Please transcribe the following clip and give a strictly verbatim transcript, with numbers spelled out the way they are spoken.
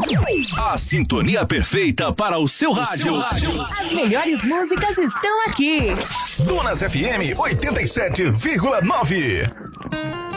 A sintonia perfeita para o seu rádio. O seu rádio. As melhores músicas estão aqui. Dunas F M oitenta e sete vírgula nove.